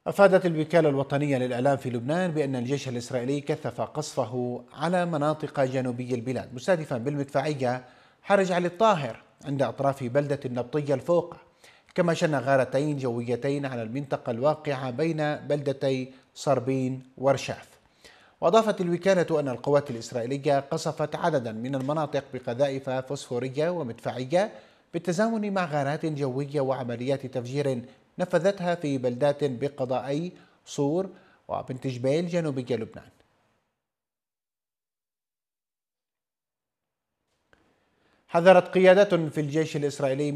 أفادت الوكالة الوطنية للإعلام في لبنان بأن الجيش الإسرائيلي كثف قصفه على مناطق جنوبي البلاد مستهدفا بالمدفعية حرج علي الطاهر عند أطراف بلدة النبطية الفوقة، كما شن غارتين جويتين على المنطقة الواقعة بين بلدتي صربين ورشاف. وأضافت الوكالة أن القوات الإسرائيلية قصفت عددا من المناطق بقذائف فوسفورية ومدفعية بالتزامن مع غارات جوية وعمليات تفجير نفذتها في بلدات بقضائي صور وبنت جبيل جنوبي لبنان. حذرت قيادة في الجيش الإسرائيلي